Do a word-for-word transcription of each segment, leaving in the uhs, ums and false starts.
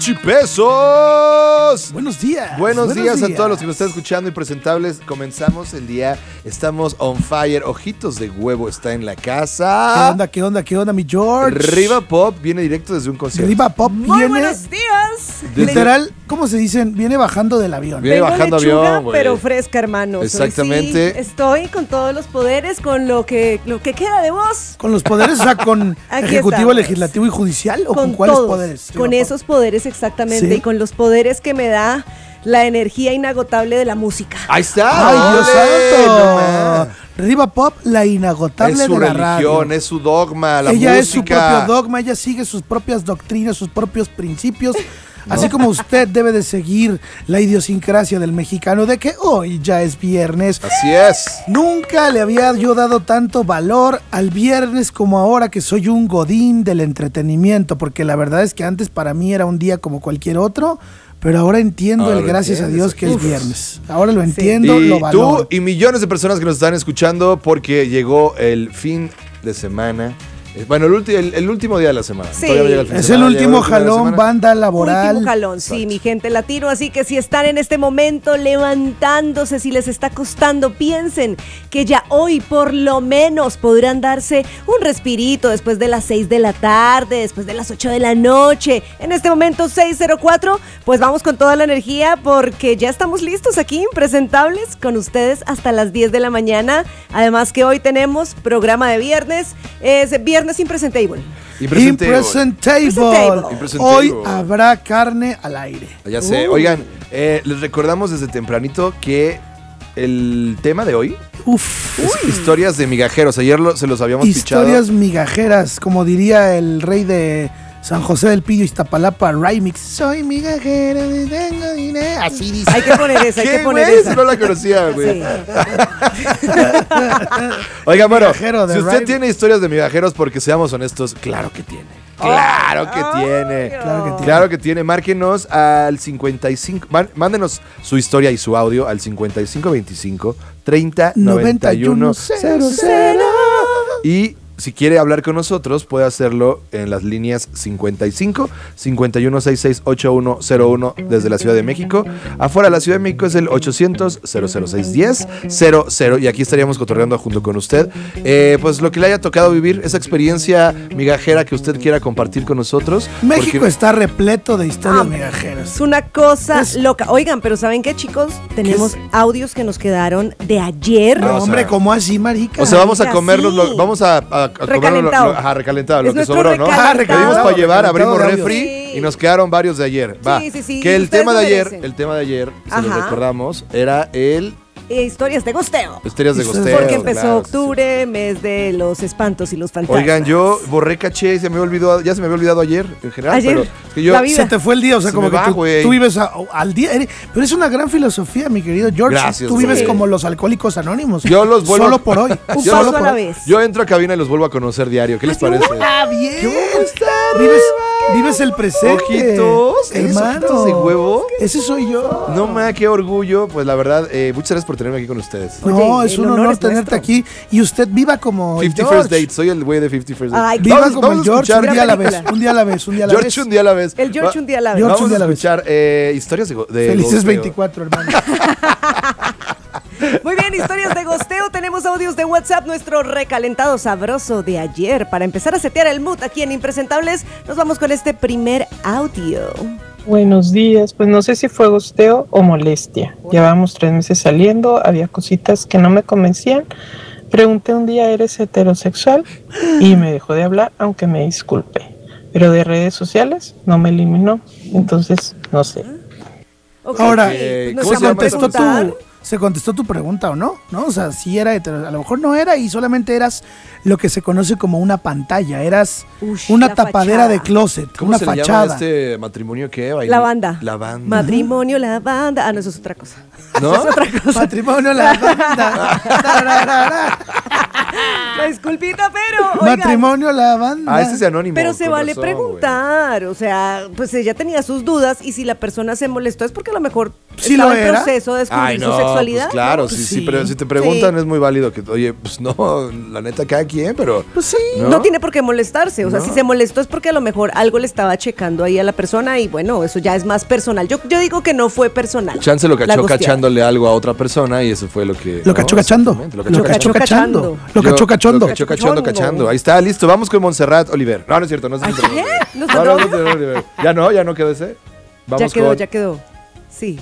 Chipesos. Buenos días. Buenos, buenos días, días a todos los que nos están escuchando y presentables. Comenzamos el día. Estamos on fire. Ojitos de Huevo está en la casa. ¿Qué onda, qué onda, qué onda, mi George? Riva Pop viene directo desde un concierto. Riva Pop Muy viene... buenos días. Literal, ¿cómo se dicen? Viene bajando del avión. Viene Vengo bajando lechuga, avión, güey. pero fresca, hermanos. Hoy Exactamente. sí estoy con todos los poderes, con lo que, lo que queda de vos. ¿Con los poderes, o sea, con Aquí ejecutivo, estamos. legislativo y judicial? ¿O con, Con cuáles todos, poderes? Con Riva esos poderes exactamente. ¿Sí? Y con los poderes que me da la energía inagotable de la música. Ahí está. Pop? ¡Ay, Dios ¡Ole! No santo! más. Riva Pop, la inagotable Es su de la religión, radio. es su dogma, la Ella es su música. propio dogma, ella sigue sus propias doctrinas, sus propios principios. Así como usted debe de seguir la idiosincrasia del mexicano de que hoy ya es viernes. Así es. Nunca le había yo dado tanto valor al viernes como ahora que soy un godín del entretenimiento, porque la verdad es que antes para mí era un día como cualquier otro, pero ahora entiendo Ahora el lo gracias a entiendes, Dios que es uf. viernes. Ahora lo entiendo, lo Y valoro. tú y millones de personas que nos están escuchando porque llegó el fin de semana. Eh, Bueno, el, ulti- el, el último día de la semana. Sí. Todavía no llega el fin de Es semana, el llegó último fin de la jalón, semana. banda laboral. Último jalón, sí, Exacto. mi gente latino. Así que si están en este momento levantándose, si les está costando, piensen que ya hoy por lo menos podrán darse un respirito después de las seis de la tarde, después de las ocho de la noche. En este momento seis cero cuatro, pues vamos con toda la energía porque ya estamos listos aquí, impresentables, con ustedes hasta las diez de la mañana. Además que hoy tenemos programa de viernes, es Viernes Impresentable. Impresentable. Impresentable. Impresentable. Impresentable. Hoy habrá carne al aire. Ya sé. Uh. Oigan, eh, les recordamos desde tempranito que el tema de hoy Uf. es historias de migajeros. Ayer lo- se los habíamos Historias pichado. migajeras, como diría el rey de San José del Pillo, Iztapalapa, Remix. Soy migajero, y tengo dinero. Así dice. Hay que poner esa, hay ¿Qué, que poner güey? esa. Si no la conocía, güey. Sí. Oigan, bueno, Migajero de si usted Ryan. tiene historias de migajeros, porque seamos honestos, claro que tiene. Claro que Ay, tiene. Claro que tiene. Claro que tiene. Márquenos al cincuenta y cinco. má- Mándenos su historia y su audio al cincuenta y cinco veinticinco treinta noventa y uno cero cero. Y si quiere hablar con nosotros, puede hacerlo en las líneas cincuenta y cinco cincuenta y uno sesenta y seis ochenta y uno cero uno desde la Ciudad de México. Afuera de la Ciudad de México es el ochocientos cero cero seis diez cero cero. Y aquí estaríamos cotorreando junto con usted. Eh, pues lo que le haya tocado vivir, esa experiencia migajera que usted quiera compartir con nosotros. México porque- está repleto de historias Ah, migajeras. Es una cosa Es- loca. Oigan, pero ¿saben qué, chicos? Tenemos es? audios que nos quedaron de ayer. No, No, o sea, hombre, ¿cómo así, marica? O sea, vamos a Marica, comernos, sí. lo- vamos a, a, a comernos lo, Recalentado. lo- ajá, recalentado, lo Es que nuestro sobró, ¿no? recalentado. Pedimos para llevar, Recalentado abrimos de audio. refri Sí. y nos quedaron varios de ayer. Va. Sí, sí, sí, Que el ustedes tema lo de ayer, merecen. el tema de ayer, se lo Ajá. recordamos, era el Eh, historias de gosteo. Historias de Historias- Gosteo. Porque empezó claro, sí, sí. octubre, mes de los espantos y los fantasmas. Oigan, yo borré caché, se me había olvidado, ya se me había olvidado ayer en general, Ayer, pero es que yo la vida. Se te fue el día, o sea, Se como me que va, tú, güey. tú vives a- al día. eres- Pero es una gran filosofía, mi querido George. Gracias, tú vives güey. como los alcohólicos anónimos. Yo los vuelvo Solo a- por hoy. Un yo paso los- a la vez. Yo entro a cabina y los vuelvo a conocer diario. ¿Qué les parece? Ah, bien. ¿Cómo están? Vives, vives el presente. Ojitos, ¿esos hermano. ojitos de huevo? Ese soy yo. No, ma, qué orgullo. Pues la verdad, eh, muchas gracias por tenerme aquí con ustedes. No, Oye, es el un honor honor es tenerte nuestro. aquí. Y usted viva como el fifty George. First Dates, soy el güey de fifty First Dates. Ay, Viva Vamos- como vamos el a George, escuchar- un día a la vez, película. un día a la vez, un día a la George vez. un día a la vez. El George Va- un día a la vez. George Vamos un día a a la vez. escuchar eh, historias de, go- de Felices gosteo. veinticuatro, hermano. Muy bien, historias de gosteo. Tenemos audios de WhatsApp, nuestro recalentado sabroso de ayer. Para empezar a setear el mood aquí en Impresentables, nos vamos con este primer audio. Buenos días, pues no sé si fue gosteo o molestia. Llevábamos tres meses saliendo, había cositas que no me convencían. Pregunté un día, ¿eres heterosexual? Y me dejó de hablar, aunque me disculpe. Pero de redes sociales no me eliminó, entonces no sé. Ok, Ahora, pues nos ¿cómo se se llama vamos a contestó preguntar. tu, se contestó tu pregunta o no, ¿no? O sea, si era hetero, a lo mejor no era y solamente eras lo que se conoce como una pantalla, eras Ush, una la tapadera fachada. de closet, ¿Cómo una se le fachada. llama este matrimonio que bailó? La banda. La banda. Matrimonio, la banda. Ah, no, eso es otra cosa. ¿No? Eso es otra cosa. Matrimonio, la banda. Tararara. La disculpita, pero. oigan, Matrimonio, la banda. Ah, ese es anónimo. Pero se con vale razón, preguntar, o sea, pues ella tenía sus dudas y si la persona se molestó es porque a lo mejor Sí estaba lo en era. proceso de descubrir Ay, no, su sexualidad. pues claro, ¿no? sí, sí, Sí. pero si te preguntan Sí. es muy válido que, oye, pues no, la neta, cada quien, pero... Pues sí. ¿no? No tiene por qué molestarse, o sea, No. si se molestó es porque a lo mejor algo le estaba checando ahí a la persona y bueno, eso ya es más personal. Yo, yo digo que no fue personal. Chance lo La cachó gosteada. cachándole algo a otra persona y eso fue lo que... Lo ¿no? cachó cachando. Exactamente, Lo Lo cachó cachó cachando. cachando. cachando. Lo Yo- cachó cachando. Lo cachó cachando, Cachando. cachando. Ahí está, listo. Vamos con Montserrat Oliver. No, no es cierto, no es Ay, Montserrat ¿qué? Oliver. ¿Nos No, no, tocó? es Montserrat Oliver. Ya no, ya no quedó ese. Vamos Ya quedó, con... ya quedó. Sí.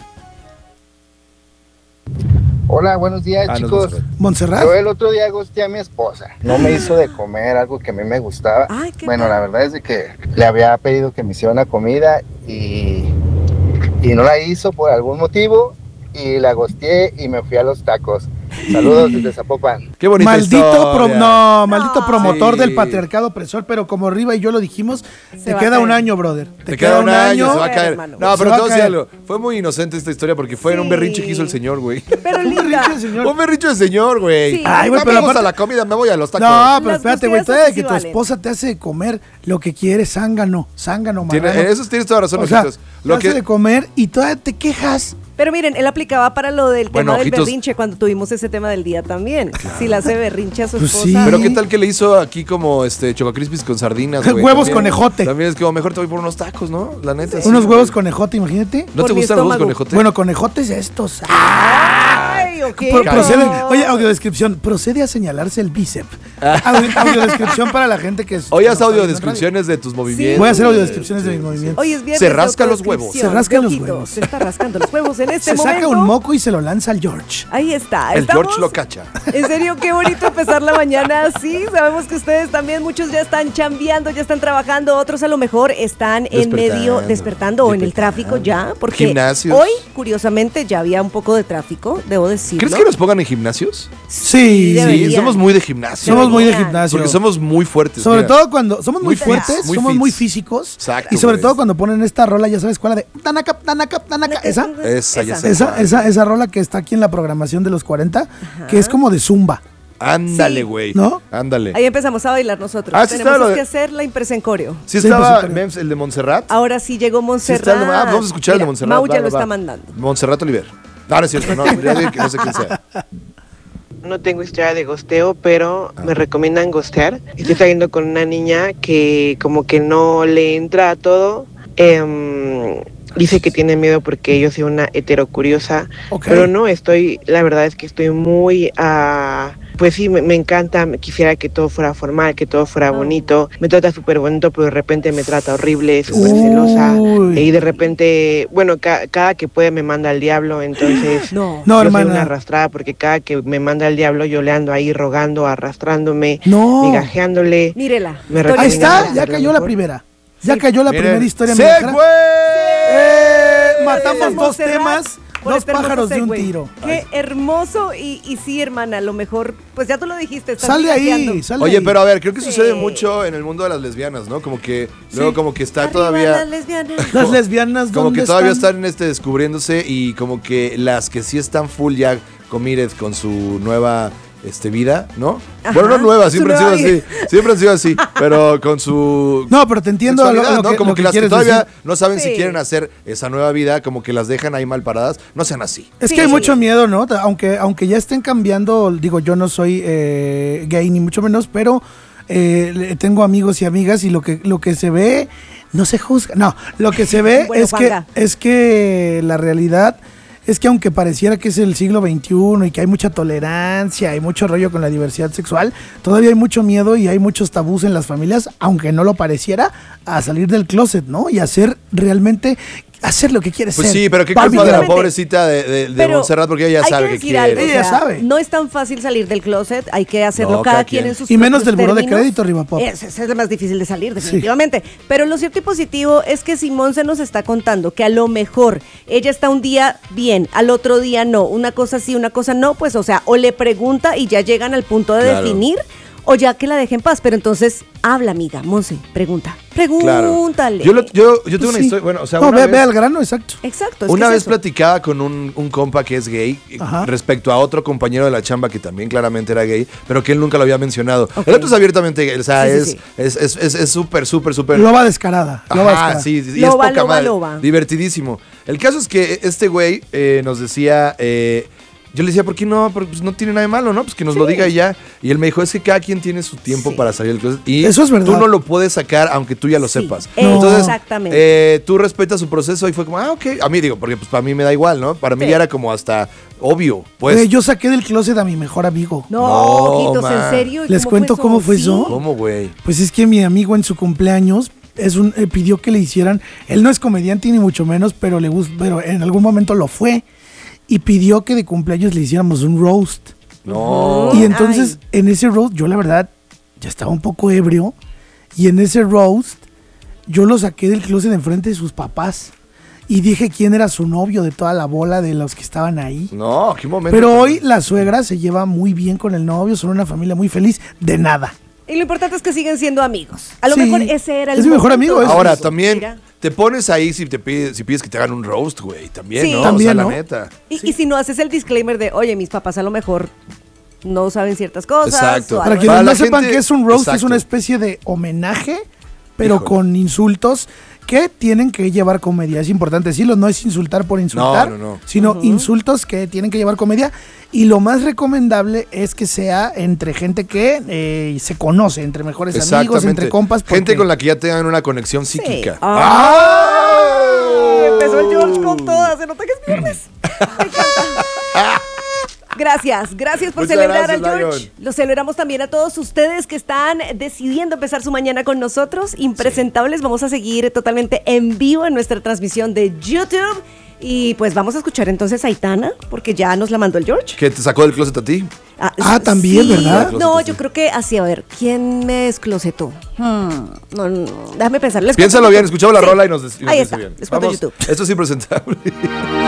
Hola, buenos días, Ah, no es chicos. Montserrat. Montserrat. Yo el otro día gusté a mi esposa. No me hizo de comer algo que a mí me gustaba. Ay, ¿qué bueno, tal? la verdad es de que le había pedido que me hiciera una comida y, y no la hizo por algún motivo y la gosteé y me fui a los tacos. Saludos desde Zapopan. Qué bonita Maldito, pro- historia. no, maldito No. promotor Sí. del patriarcado opresor, pero como Riva y yo lo dijimos, Se te va a queda caer. un año, brother. Te, Te queda un año, se va a caer. hermano. No, Se pero va te a voy a decir caer. algo. Fue muy inocente esta historia porque fue en un Sí. berrinche que hizo el señor, güey. Pero Un linda. berrinche, señor. Un berrinche de señor, güey. Sí. Ay, güey, no pero me gusta aparte- la comida, me voy a los tacos. No, pero Las espérate, güey, gusteadas todavía sí que tu valen. esposa te hace de comer lo que quiere, zángano, zángano, Tiene- marrano. en eso tienes toda razón, O sea, ojitos. te Lo hace que, de comer y todavía te quejas. Pero miren, él aplicaba para lo del Bueno, tema del ojitos. berrinche cuando tuvimos ese tema del día también. Si le hace berrinche a su Pues esposa. sí. pero qué tal que le hizo aquí como este Choco Crispies con sardinas, güey. Huevos También- con ejote. También es que mejor te voy por unos tacos, ¿no? La neta. sí, Unos güey. huevos con ejote, imagínate. ¿No te Por mi gustan los huevos con estómago. ejote? Bueno, con ejotes estos. Ay, ok. Pro- no. procede, oye, audiodescripción, procede a señalarse el bíceps. Audio- audiodescripción para la gente que es. Hoy que haz no sabe audiodescripciones de tus movimientos. Voy a hacer audiodescripciones de mis movimientos. Hoy es viernes Se de rasca los autodescripción huevos. Se rasca de los ojitos. huevos. Se está rascando los huevos en este Se momento. saca un moco y se lo lanza al George. Ahí está. El estamos- George lo cacha. En serio, qué bonito empezar la mañana así. Sabemos que ustedes también, muchos ya están chambeando, ya están trabajando, otros a lo mejor están en medio Despertando. despertando o en el Despertando. tráfico ya. Porque Gimnasios. hoy, curiosamente, ya había un poco de tráfico, debo decirlo. ¿Crees que nos pongan en gimnasios? Sí, deberían. Sí, somos muy de gimnasio. somos muy de Deberían. gimnasio. Porque somos muy fuertes. Sobre mira. todo cuando somos muy, Muy fits, fuertes, muy somos fits. muy físicos. Exacto, y sobre güey. todo cuando ponen esta rola, ya sabes cuál, la de Tanaka, Tanaka, Tanaka, esa. Esa, ya sé. Esa, esa, esa rola que está aquí en la programación de los cuarenta, que es como de zumba. Ándale, Sí. güey. ¿No? Ándale. Ahí empezamos a bailar nosotros. Ah, sí Tenemos estaba lo de- que hacer la impresa en coreo. Sí Sí, estaba pues, Mems, el de Montserrat. Ahora sí llegó Sí Montserrat. está el de- ah, vamos a escuchar el de Mira, Montserrat. Mau va, ya va, lo va. está mandando. Montserrat Oliver. No, no es cierto. No, ya dije que no sé quién sea. No tengo historia de gosteo, pero Ah. me recomiendan gostear. Estoy saliendo con una niña que como que no le entra a todo. Em, dice que tiene miedo porque yo soy una heterocuriosa, Ok. pero no, estoy, la verdad es que estoy muy, ah, pues sí, me, me encanta, me quisiera que todo fuera formal, que todo fuera bonito. Me trata súper bonito, pero de repente me trata horrible, súper celosa. Uy. Y de repente, bueno, ca- cada que puede me manda al diablo, entonces... No. No, yo soy hermana. una arrastrada porque cada que me manda el diablo yo le ando ahí rogando, arrastrándome, No. migajeándole. Mírela. Me Historia Ahí de está, vida. ya cayó la primera. Ya Sí. cayó la Miren. primera historia. ¡Sí, mexicana. güey! ¡Eh! Matamos dos Montserrat temas, por dos este hermoso pájaros de un segue. tiro. Qué hermoso. Y, y sí, hermana, a lo mejor, pues ya tú lo dijiste. estás Sale ahí, migajeando. sale Oye, ahí. pero a ver, creo que Sí. sucede mucho en el mundo de las lesbianas, ¿no? Como que luego como que está Arriba todavía... las lesbianas. Las lesbianas, Como ¿dónde que todavía están? están este, descubriéndose y como que las que sí están full ya committed con su nueva este, vida, ¿no? Ajá, Bueno, no nueva, su siempre han sido nueva así. Siempre han sido así, pero con su... No, pero te entiendo lo, sexualidad, lo ¿no? que, Como lo que, que las que quieres todavía decir. no saben si Sí. quieren hacer esa nueva vida, como que las dejan ahí mal paradas. No sean así. Es Sí. que hay mucho miedo, ¿no? Aunque, aunque ya estén cambiando, digo, yo no soy eh, gay ni mucho menos, pero eh, le- tengo amigos y amigas y lo que, lo que se ve no se juzga. No, lo que se ve Bueno, es, que, Juanga. es que la realidad es que aunque pareciera que es el siglo veintiuno y que hay mucha tolerancia y mucho rollo con la diversidad sexual, todavía hay mucho miedo y hay muchos tabús en las familias, aunque no lo pareciera, a salir del closet, ¿no? Y hacer realmente, hacer lo que quieres Pues ser. sí, pero qué Barbie culpa de la girl. Obviamente. pobrecita de, de, de Pero Montserrat porque ella ya hay sabe que que decir quiere. algo, o Ella sea, sabe. no es tan fácil salir del closet, hay que hacerlo No, cada, cada quien quien. en sus Y menos propios del buró de términos. crédito, Rivapop. Es, es lo más difícil de salir, definitivamente. Pero lo cierto y positivo es que Simón se nos está contando que a lo mejor ella está un día bien, al otro día no, una cosa sí, una cosa no, pues o sea, o le pregunta y ya llegan al punto de Claro. definir, o ya que la deje en paz. Pero entonces, habla, amiga, Monse, pregunta, Claro. pregúntale. Yo, lo- yo, yo tengo Pues una sí. historia, bueno, o sea, No, una ve, vez- ve al grano, exacto. Exacto. es Una que es vez eso. platicaba con un, un compa que es gay eh, Ajá. respecto a otro compañero de la chamba que también claramente era gay, pero que él nunca lo había mencionado. Ok. El otro es abiertamente gay, o sea, Sí, sí, es sí. es es es es súper, súper, súper... Loba descarada. Loba Ajá, descarada. sí, sí, y Loba, es poca loba, madre, loba. divertidísimo. El caso es que este güey eh, nos decía... Eh, yo le decía, ¿por qué no? Porque pues no tiene nada de malo, ¿no? Pues que nos sí. lo diga y ya. Y él me dijo, es que cada quien tiene su tiempo sí. para salir del closet. Y eso es verdad. Tú no lo puedes sacar aunque tú ya lo sí. sepas. No. Entonces, exactamente. Eh, tú respetas su proceso y fue como, ah, ok. A mí digo, porque pues para mí me da igual, ¿no? Para mí sí. ya era como hasta obvio, pues. Oye, yo saqué del closet a mi mejor amigo. No, no Ojitos, ¿en serio? ¿Les cómo cuento fue cómo fue eso? ¿Cómo, güey? Pues es que mi amigo en su cumpleaños es un, eh, pidió que le hicieran, él no es comediante ni mucho menos, pero le gusta, pero en algún momento lo fue. Y pidió que de cumpleaños le hiciéramos un roast. No. Y entonces, Ay. en ese roast, yo la verdad, ya estaba un poco ebrio. Y en ese roast, yo lo saqué del closet enfrente de sus papás. Y dije quién era su novio de toda la bola de los que estaban ahí. No, qué momento. Pero hoy la suegra se lleva muy bien con el novio, son una familia muy feliz, de nada. Y lo importante es que siguen siendo amigos. A lo Sí, mejor ese era el es mi mejor momento. amigo, es- Ahora, Eso. también Mira. te pones ahí si te pides, si pides que te hagan un roast, güey. También, Sí. ¿no? También, o sea, ¿no? la neta. Y, Sí. y si no haces el disclaimer de, oye, mis papás a lo mejor no saben ciertas cosas. Exacto. o Para algo quienes Para no la sepan gente- que es un roast, exacto. es una especie de homenaje, pero Híjole. con insultos que tienen que llevar comedia. Es importante decirlo, no es insultar por insultar, No, no, no. sino Ujú. insultos que tienen que llevar comedia. Y lo más recomendable es que sea entre gente que eh, se conoce, entre mejores amigos, Exactamente. entre compas. Gente porque- con la que ya tengan una conexión Sí. psíquica. ¡Ah! Empezó el George con todas. Se nota que es viernes. Me encanta. Gracias, gracias por Muchas celebrar gracias, al George. Lion. Lo celebramos también a todos ustedes que están decidiendo empezar su mañana con nosotros. Impresentables, vamos a seguir totalmente en vivo en nuestra transmisión de YouTube. Y pues vamos a escuchar entonces a Aitana, porque ya nos la mandó el George. ¿Que te sacó del closet a ti? Ah, s- también, ¿verdad? No, yo creo que así, a ver, ¿quién me desclosetó? Hmm, no, no, déjame pensar. Les Piénsalo cuento bien, YouTube. escuchamos la Sí. rola y nos, y nos Ahí dice está, bien. les cuento Vamos, YouTube. esto es impresentable.